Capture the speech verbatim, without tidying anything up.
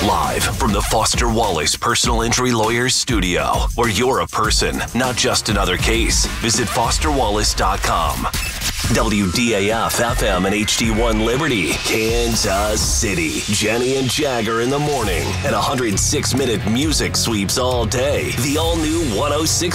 Live from the Foster Wallace Personal Injury Lawyers studio, where you're a person, not just another case. Visit foster wallace dot com. W D A F F M and H D one Liberty, Kansas City. Jenny and Jagger in the morning and one hundred six minute music sweeps all day. The all new one oh six